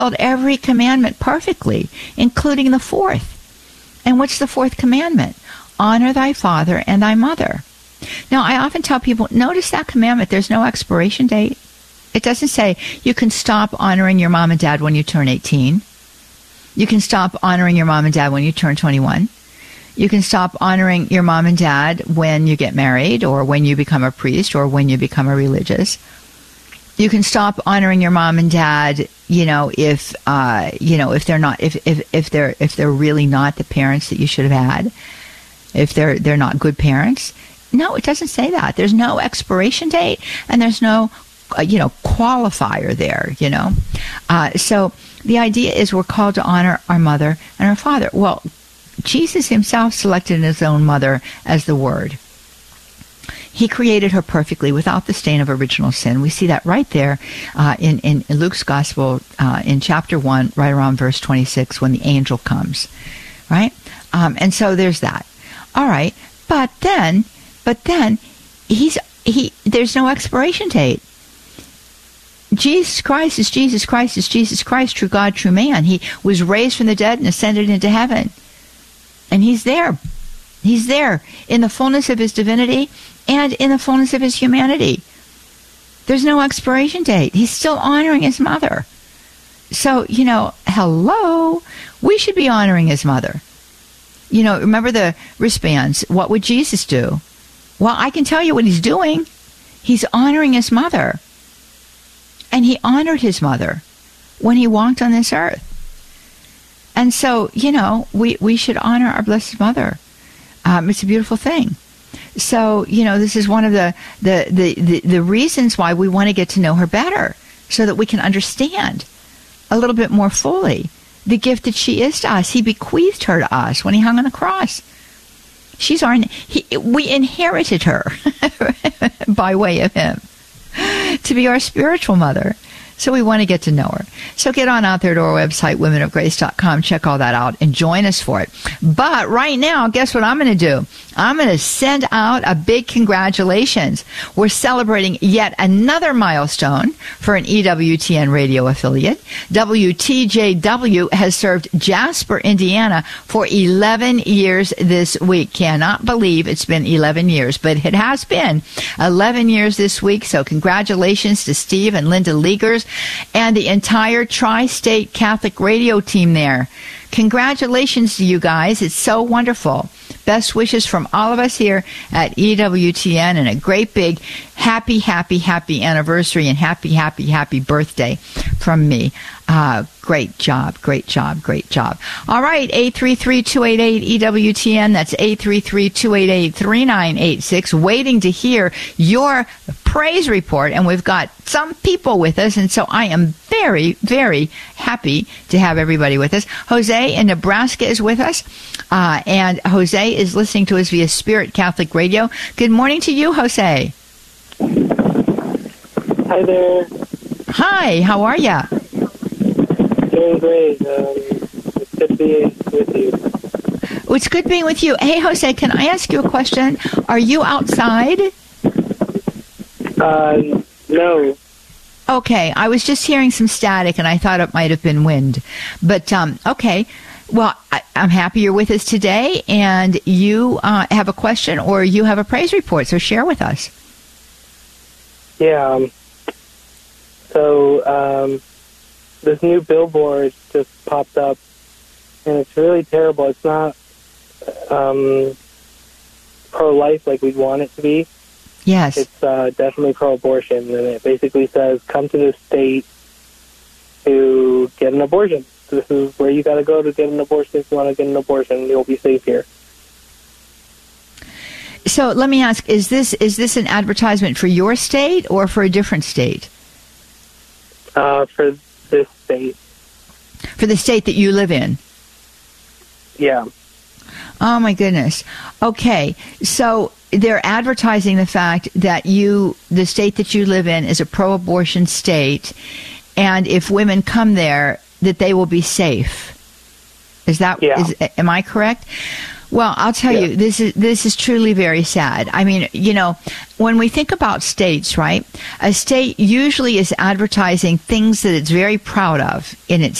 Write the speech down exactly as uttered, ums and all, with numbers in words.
every commandment perfectly, including the fourth. And what's the fourth commandment? Honor thy father and thy mother. Now, I often tell people, notice that commandment. There's no expiration date. It doesn't say you can stop honoring your mom and dad when you turn eighteen. You can stop honoring your mom and dad when you turn twenty-one. You can stop honoring your mom and dad when you get married or when you become a priest or when you become a religious. You can stop honoring your mom and dad, you know, if uh, you know, if they're not if, if, if they're if they're really not the parents that you should have had, if they're they're not good parents. No, it doesn't say that. There's no expiration date and there's no uh, you know, qualifier there, you know. Uh, so the idea is we're called to honor our mother and our father. Well, Jesus himself selected his own mother as the Word. He created her perfectly without the stain of original sin. We see that right there uh, in, in, in Luke's Gospel uh, in chapter one, right around verse twenty-six, when the angel comes, right? Um, and so there's that. All right, but then, but then, he's he. There's no expiration date. Jesus Christ is Jesus Christ is Jesus Christ, true God, true man. He was raised from the dead and ascended into heaven, and he's there. He's there in the fullness of his divinity and in the fullness of his humanity. There's no expiration date. He's still honoring his mother. So, you know, hello, we should be honoring his mother. You know, remember the wristbands. What would Jesus do? Well, I can tell you what he's doing. He's honoring his mother. And he honored his mother when he walked on this earth. And so, you know, we, we should honor our Blessed Mother. Um, it's a beautiful thing. So, you know, this is one of the, the, the, the, the reasons why we want to get to know her better, so that we can understand a little bit more fully the gift that she is to us. He bequeathed her to us when he hung on the cross. She's our, he, we inherited her by way of him to be our spiritual mother. So we want to get to know her. So get on out there to our website, women of grace dot com. Check all that out and join us for it. But right now, guess what I'm going to do? I'm going to send out a big congratulations. We're celebrating yet another milestone for an E W T N radio affiliate. W T J W has served Jasper, Indiana for eleven years this week. Cannot believe it's been eleven years, but it has been eleven years this week. So congratulations to Steve and Linda Leegers and the entire Tri-State Catholic radio team there. Congratulations to you guys. It's so wonderful. Best wishes from all of us here at E W T N, and a great big happy, happy, happy anniversary and happy, happy, happy birthday from me. Uh, great job, great job, great job. All right, eight three three, two eight eight, E W T N. That's eight three three, two eight eight, three nine eight six. Waiting to hear your praise report, and we've got some people with us, and so I am very, very happy to have everybody with us. Jose in Nebraska is with us, uh, and Jose is listening to us via Spirit Catholic Radio. Good morning to you, Jose. Hi there. Hi, how are you? Doing great. Um, it's good to be with you. It's good being with you. Hey, Jose, can I ask you a question? Are you outside? Uh, no. Okay, I was just hearing some static, and I thought it might have been wind. But, um, okay. Well, I, I'm happy you're with us today, and you uh, have a question or you have a praise report, so share with us. Yeah. Um, so, um, this new billboard just popped up, and it's really terrible. It's not um, pro-life like we'd want it to be. Yes. It's uh, definitely pro-abortion, and it basically says, come to this state to get an abortion. So this is where you got to go to get an abortion. If you want to get an abortion, you'll be safe here. So let me ask, is this is this an advertisement for your state or for a different state? Uh, for this state. For the state that you live in? Yeah. Oh, my goodness. Okay, so they're advertising the fact that you, the state that you live in, is a pro-abortion state, and if women come there, that they will be safe. Is that? Yeah. Is, am I correct? Well, I'll tell Yeah. you, this is this is truly very sad. I mean, you know, when we think about states, right? A state usually is advertising things that it's very proud of in its